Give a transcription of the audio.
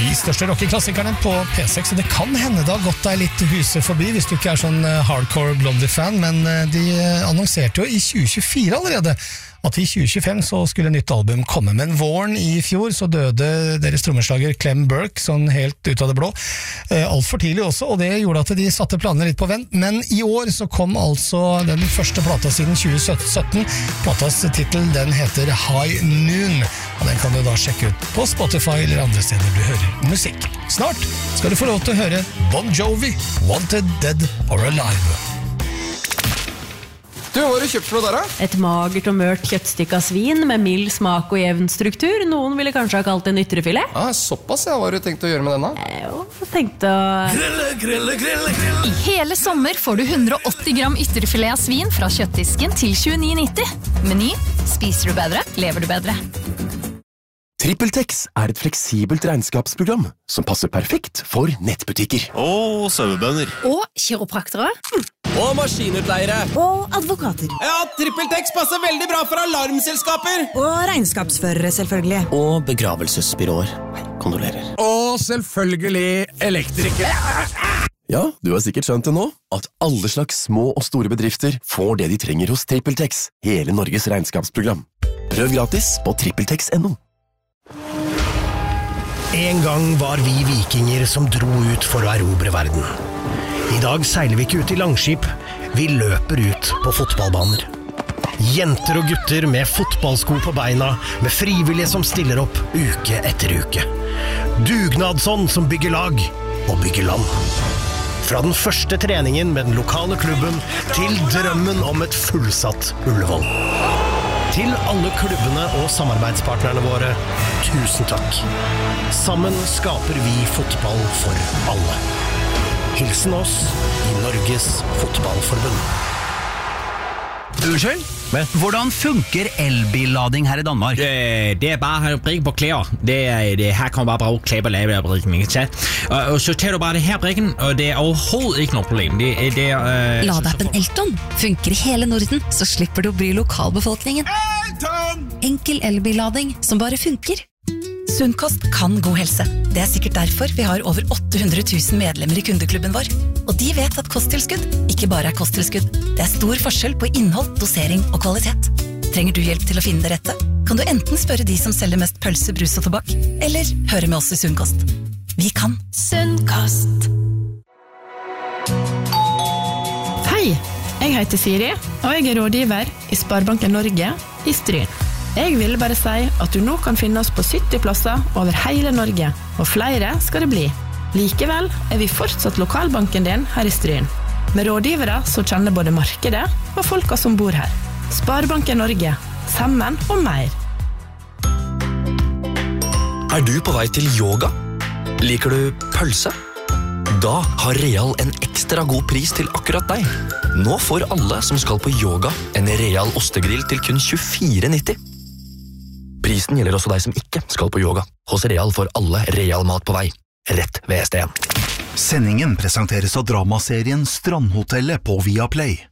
de største rockeklassikerne på P6, og det kan hende det har gått deg litt huset forbi hvis du ikke sånn hardcore Blondie-fan, men de annonserte jo i 2024 allerede at i 2025 så skulle nytt album komme, men våren i fjor så døde deres trommeslager Clem Burke sånn helt ut av det blå, alt for tidlig også, og det gjorde at de satte planene litt på vent, men i år så kom altså den første plata siden 2017. Platas titel, den heter High Noon, og den kan du da sjekke ut på Spotify eller andre steder du hører musikk. Snart skal du få lov til å høre Bon Jovi, Wanted, Dead or Alive. Du, hva har du kjøpt for noe der, da? Et magert og mørkt kjøttstykke av svin med mild smak og jevn struktur. Noen ville kanskje ha kalt det en ytrefilet. Såpass, ja. Hva har du tenkt å gjøre med denne? Tenkte å... Grille. I hele sommer får du 180 gram ytrefilet av svin fra kjøttdisken til 29,90. Meny. Spiser du bedre, lever du bedre. TrippelTex et fleksibelt regnskapsprogram som passer perfekt for nettbutikker. Og sauebønder. Og kiropraktere. Og maskinutleiere. Og advokater. Ja, TrippelTex passer veldig bra for alarmselskaper. Og regnskapsførere, selvfølgelig. Og begravelsesbyråer. Kondolerer. Og selvfølgelig elektrikere. Ja, du har sikkert skjønt det nå, at alle slags små og store bedrifter får det de trenger hos TrippelTex, hele Norges regnskapsprogram. Prøv gratis på trippeltex.no. En gang var vi vikinger som dro ut for å erobre verden. I dag seiler vi ikke ut i langskip, vi løper ut på fotballbaner. Jenter og gutter med fotballsko på beina, med frivillige som stiller opp uke etter uke. Dugnadsånd som bygger lag og bygger land. Fra den første treningen med den lokale klubben til drømmen om et fullsatt Ullevål. Til alle klubbene og samarbeidspartnerne våre, tusen takk. Sammen skaper vi fotball for alle. Hilsen oss i Norges Fotballforbund. Unnskyld? Hvordan funker elbillading her i Danmark? Det bare å brikke på klær. Her kan man bare bruke klær på lavebrikken. Og så tar du bare det her brikken, og det overhovedet ikke noe problem. Ladeappen Elton funker i hele Norden, så slipper du å bry lokalbefolkningen. Elton! Enkel elbillading som bare funker. Sunnkost kan god helse. Det sikkert derfor vi har over 800 000 medlemmer i kundeklubben vår. Og de vet at kosttilskudd ikke bare kosttilskudd. Det stor forskjell på innhold, dosering og kvalitet. Trenger du hjelp til å finne det rette? Kan du enten spørre de som selger mest pølse, brus og tobakk, eller høre med oss i Sunnkost. Vi kan Sunnkost. Hei, jeg heter Siri, og jeg rådgiver i Sparebanken Norge i Stryn. Jeg ville bare si at du nå kan finne oss på 70 plasser over hele Norge, og flere skal det bli. Likevel vi fortsatt lokalbanken din her i Stryn, med rådgivere som kjenner både markedet og folka som bor her. Sparebanken Norge, sammen og mer. Du på vei til yoga? Liker du pølse? Da har Real en ekstra god pris til akkurat deg. Nå får alle som skal på yoga en Real ostegrill til kun 24,90. Prisen gjelder også deg som ikke skal på yoga. Hos Real får alle Real mat på vei. Rett ved SDN. Sendingen presenteres av dramaserien Strandhotellet på Viaplay.